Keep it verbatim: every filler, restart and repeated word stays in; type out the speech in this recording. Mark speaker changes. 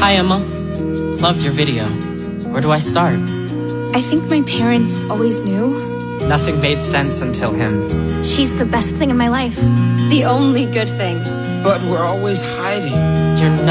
Speaker 1: Hi, Emma. Loved your video. Where do I start?
Speaker 2: I think my parents always knew.
Speaker 3: Nothing made sense until him.
Speaker 4: She's the best thing in my life. The only good thing.
Speaker 5: But we're always hiding.
Speaker 1: You're not